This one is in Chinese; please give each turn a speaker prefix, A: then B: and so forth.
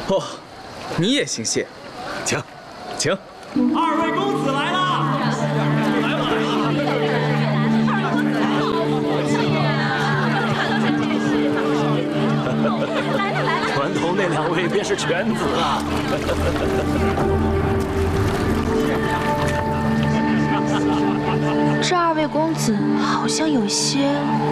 A: 哦，你也姓谢，请，请。
B: 二位公子来啦！来吧，船头那2位便是犬子啊！
C: 这2位公子好像有些。